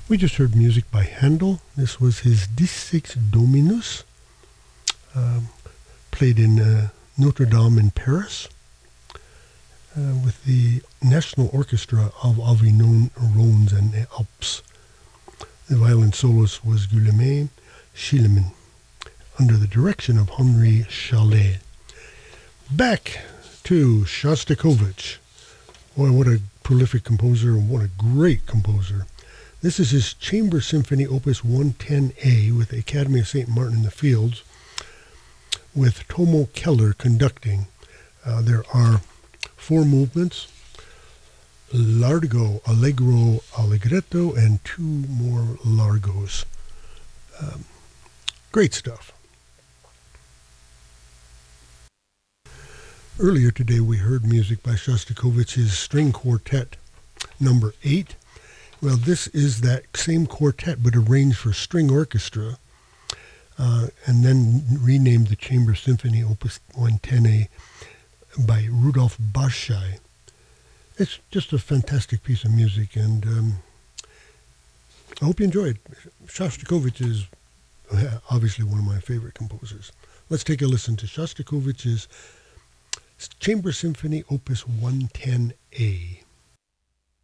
We just heard music by Handel. This was his Dix Dominus, played in Notre Dame in Paris with the National Orchestra of Avignon, Rhones and Alps. The violin soloist was Guillaume Schillemann, under the direction of Henri Chalet. Back to Shostakovich. Boy, what a prolific composer and what a great composer. This is his Chamber Symphony Opus 110A with the Academy of St. Martin in the Fields, with Tomo Keller conducting. There are 4 movements: Largo, Allegro, Allegretto, and 2 more Largos. Great stuff. Earlier today we heard music by Shostakovich's String Quartet number 8. Well, this is that same quartet but arranged for string orchestra, and then renamed the Chamber Symphony Opus 110A by Rudolf Baschai. It's just a fantastic piece of music, and I hope you enjoy it. Shostakovich is obviously one of my favorite composers. Let's take a listen to Shostakovich's Chamber Symphony Opus 110A.